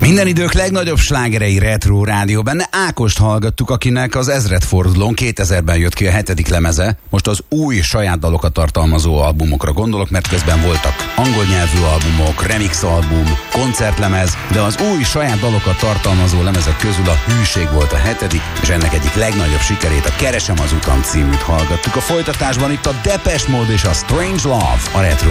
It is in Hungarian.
Minden idők legnagyobb slágerei Retro Rádió. Benne Ákost hallgattuk, akinek az ezredfordulón 2000-ben jött ki a 7. lemeze. Most az új saját dalokat tartalmazó albumokra gondolok, mert közben voltak angol nyelvű albumok, remix album, koncertlemez, de az új saját dalokat tartalmazó lemezek közül a Hűség volt a 7., és ennek egyik legnagyobb sikerét, a Keresem az utam címűt hallgattuk. A folytatásban itt a Depeche Mode és a Strange Love a Retro